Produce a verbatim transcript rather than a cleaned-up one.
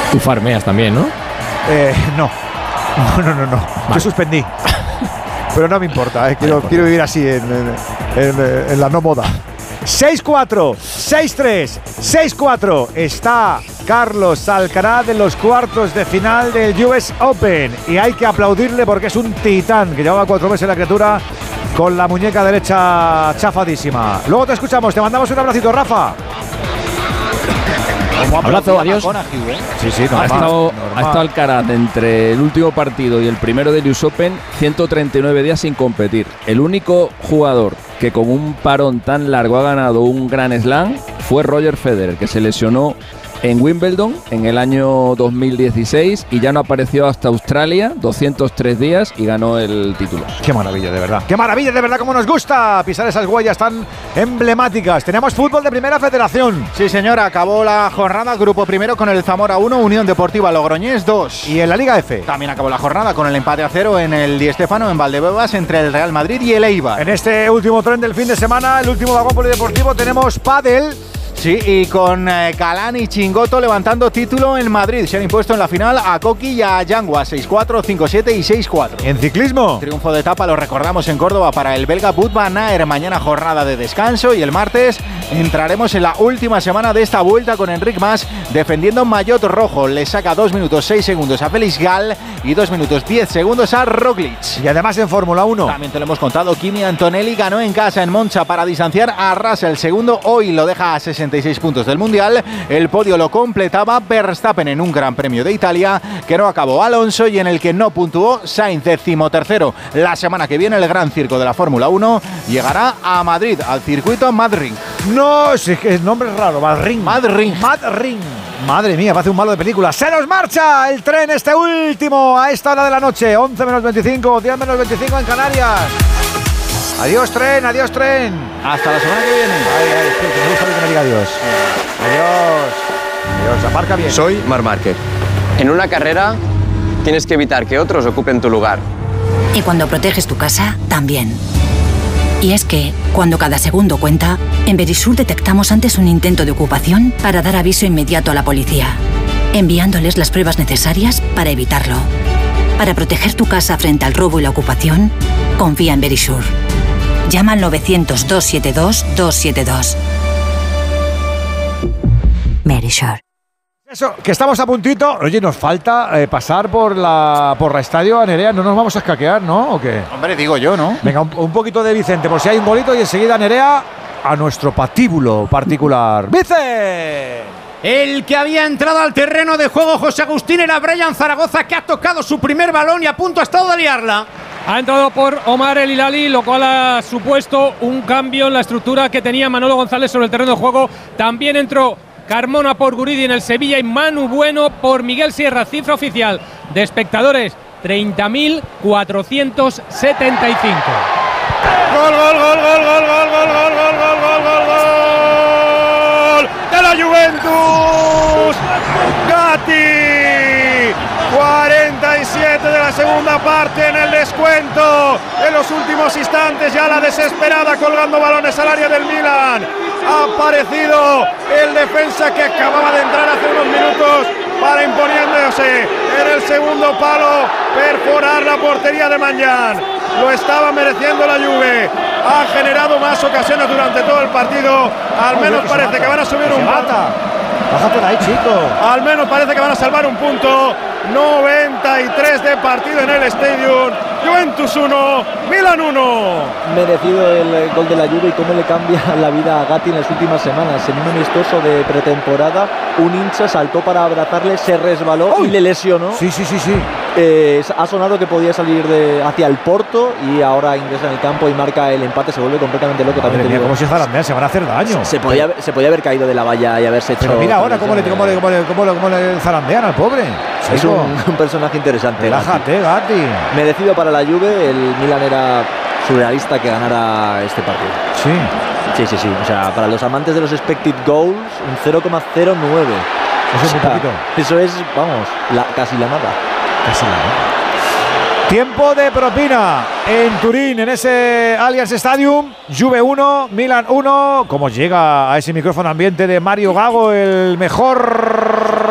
Tú farmeas también, ¿no? Eh, no. No, no, no, no. Vale. Yo suspendí. Pero no me importa, eh. quiero, vale, quiero vivir así en, en, en, en la no moda. seis cuatro, seis tres, seis cuatro. Está Carlos Alcaraz en los cuartos de final del U S Open. Y hay que aplaudirle porque es un titán que llevaba cuatro meses la criatura con la muñeca derecha chafadísima. Luego te escuchamos, te mandamos un abracito, Rafa. Abrazo, adiós. Sí, sí, normal, ha, estado, normal. ha estado Alcaraz entre el último partido y el primero del U S Open ciento treinta y nueve días sin competir. El único jugador que con un parón tan largo ha ganado un Grand Slam fue Roger Federer, que se lesionó en Wimbledon en el año dos mil dieciséis y ya no apareció hasta Australia, doscientos tres días, y ganó el título. Qué maravilla, de verdad. Qué maravilla, de verdad, como nos gusta pisar esas huellas tan emblemáticas. Tenemos fútbol de Primera Federación. Sí, señora, acabó la jornada, grupo primero con el Zamora uno, Unión Deportiva Logroñés dos. Y en la Liga F también acabó la jornada con el empate a cero en el Di Stéfano en Valdebebas entre el Real Madrid y el Eibar. En este último tren del fin de semana, el último vagón polideportivo, tenemos pádel. Sí, y con eh, Calán y Chingoto levantando título en Madrid. Se han impuesto en la final a Coqui y a Yangua, seis cuatro, cinco siete y seis cuatro. En ciclismo, triunfo de etapa, lo recordamos, en Córdoba para el belga Wout van Aert. Mañana jornada de descanso y el martes entraremos en la última semana de esta vuelta con Enric Mas defendiendo maillot rojo. Le saca dos minutos seis segundos a Félix Gall y dos minutos diez segundos a Roglic. Y además en Fórmula uno. También te lo hemos contado, Kimi Antonelli ganó en casa en Monza para distanciar a Russell. Segundo, hoy lo deja a sesenta y seis puntos del Mundial. El podio lo completaba Verstappen en un Gran Premio de Italia que no acabó Alonso y en el que no puntuó Sainz, decimotercero. La semana que viene el gran circo de la Fórmula uno llegará a Madrid, al circuito Madrid. No, es que el nombre es raro, Madrid. Madrid. Madrid. Madre mía, parece un malo de película. ¡Se nos marcha el tren este último a esta hora de la noche! once menos veinticinco, diez menos veinticinco en Canarias. Adiós, tren, adiós, tren. Hasta la semana que viene. Ay, ay, es que me gusta que me diga adiós. Adiós. Adiós, aparca bien. Soy Marc Márquez. En una carrera tienes que evitar que otros ocupen tu lugar. Y cuando proteges tu casa, también. Y es que, cuando cada segundo cuenta, en Verisur detectamos antes un intento de ocupación para dar aviso inmediato a la policía, enviándoles las pruebas necesarias para evitarlo. Para proteger tu casa frente al robo y la ocupación, confía en Verisur. Llama al novecientos, doscientos setenta y dos, doscientos setenta y dos. Verisur. Eso, que estamos a puntito. Oye, nos falta eh, pasar por la por la estadio Nerea. No nos vamos a escaquear, ¿no? ¿O qué? Hombre, digo yo, ¿no? Venga, un, un poquito de Vicente, por si hay un golito, y enseguida Nerea a nuestro patíbulo particular. ¡Vice! El que había entrado al terreno de juego, José Agustín, era Brian Zaragoza, que ha tocado su primer balón y a punto ha estado de liarla. Ha entrado por Omar El Hilali, lo cual ha supuesto un cambio en la estructura que tenía Manolo González sobre el terreno de juego. También entró Carmona por Guridi en el Sevilla y Manu Bueno por Miguel Sierra. Cifra oficial de espectadores, treinta mil cuatrocientos setenta y cinco. Gol, gol, gol, gol, gol, gol, gol, gol, gol, gol, gol, gol, gol de la Juventus. Gatti, cuarenta y siete de la segunda parte en el descuento. En los últimos instantes ya la desesperada colgando balones al área del Milan. Ha aparecido el defensa que acababa de entrar hace unos minutos para, imponiéndose en el segundo palo, perforar la portería de Magnan. Lo estaba mereciendo la Juve. Ha generado más ocasiones durante todo el partido. Al menos parece que van a subir un punto. Bájate de ahí, chico. Al menos parece que van a salvar un punto. noventa y tres de partido en el Stadium. Juventus uno, Milan uno. Merecido el gol de la Juve y cómo le cambia la vida a Gatti en las últimas semanas. En un amistoso de pretemporada, un hincha saltó para abrazarle, se resbaló ¡Uy! y le lesionó. Sí, sí, sí, sí. Eh, ha sonado que podía salir de, hacia el Porto y ahora ingresa en el campo y marca el empate. Se vuelve completamente loco. También Madre mía, como si Zalandea, se van a hacer daño. Se podía, se podía haber caído de la valla y haberse hecho. Pero mira ahora cómo le, cómo le, cómo le, cómo le, cómo le zarandean al pobre. Es un, un personaje interesante. Relájate, Gatti. Merecido para la Juve. El Milan era surrealista que ganara este partido. Sí. Sí, sí, sí. O sea, para los amantes de los expected goals, un cero coma cero nueve. Eso es o sea, un poquito. Eso es, vamos, la, casi la nada. Casi la nada. Tiempo de propina en Turín, en ese Allianz Stadium. Juve uno, Milan uno. Como llega a ese micrófono ambiente de Mario Gago, el mejor